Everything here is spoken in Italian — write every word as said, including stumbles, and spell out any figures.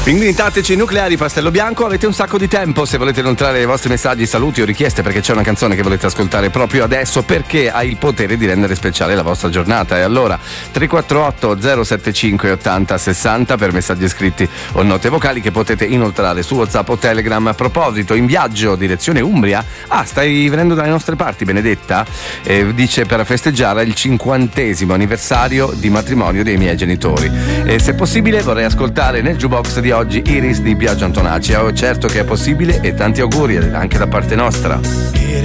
Pinguini tattici nucleari, pastello bianco, avete un sacco di tempo se volete inoltrare i vostri messaggi, saluti o richieste, perché c'è una canzone che volete ascoltare proprio adesso, perché ha il potere di rendere speciale la vostra giornata. E allora tre quattro otto zero sette cinque ottanta sessanta per messaggi scritti o note vocali che potete inoltrare su WhatsApp o Telegram. A proposito, in viaggio direzione Umbria. Ah, stai venendo dalle nostre parti, Benedetta? Eh, dice per festeggiare il cinquantesimo anniversario di matrimonio dei miei genitori. E se possibile vorrei ascoltare nel jukebox di oggi Iris di Biagio Antonacci. Oh, certo che è possibile, e tanti auguri anche da parte nostra.